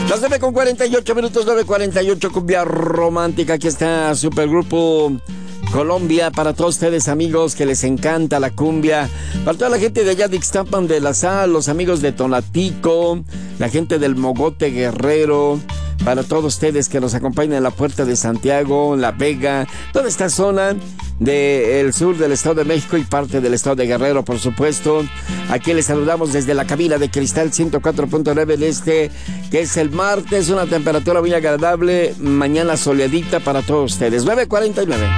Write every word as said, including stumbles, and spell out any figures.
Las nueve con cuarenta y ocho minutos, nueve cuarenta y ocho, cumbia romántica. Aquí está Supergrupo Colombia, para todos ustedes, amigos, que les encanta la cumbia. Para toda la gente de allá de Ixtapan de la Sal, los amigos de Tonatico, la gente del Mogote Guerrero. Para todos ustedes que nos acompañan en la Puerta de Santiago, La Vega, toda esta zona del sur del Estado de México y parte del Estado de Guerrero, por supuesto. Aquí les saludamos desde la cabina de Cristal ciento cuatro punto nueve del Este, que es el martes, una temperatura muy agradable, mañana soleadita para todos ustedes. nueve cuarenta y nueve.